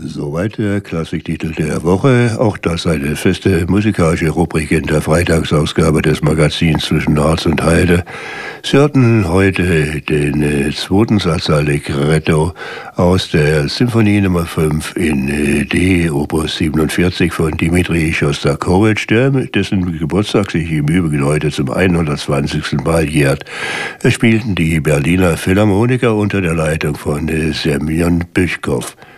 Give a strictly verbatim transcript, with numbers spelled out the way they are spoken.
Soweit der Klassiktitel der Woche. Auch das eine feste musikalische Rubrik in der Freitagsausgabe des Magazins zwischen Harz und Heide. Sie hörten heute den äh, zweiten Satz Allegretto aus der Symphonie Nummer fünf in äh, D, Opus siebenundvierzig von Dmitri Schostakowitsch, der dessen Geburtstag sich im Übrigen heute zum hundertzwanzigsten Mal jährt. Es spielten die Berliner Philharmoniker unter der Leitung von äh, Semjon Bychkov.